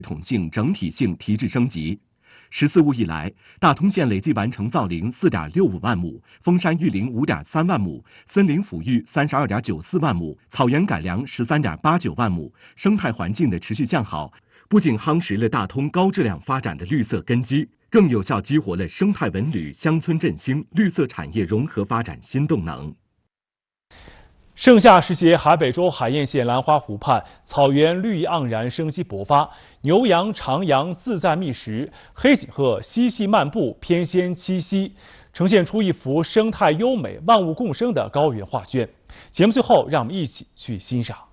统性、整体性提质升级。“十四五”以来，大通县累计完成造林4.65万亩，封山育林5.3万亩，森林抚育32.94万亩，草原改良13.89万亩。生态环境的持续向好，不仅夯实了大通高质量发展的绿色根基，更有效激活了生态文旅、乡村振兴、绿色产业融合发展新动能。 盛夏时节，海北州海晏县兰花湖畔草原绿意盎然，生机勃发，牛羊、长羊自在觅食，黑颈鹤嬉戏漫步，翩跹栖息，呈现出一幅生态优美、万物共生的高原画卷。节目最后，让我们一起去欣赏。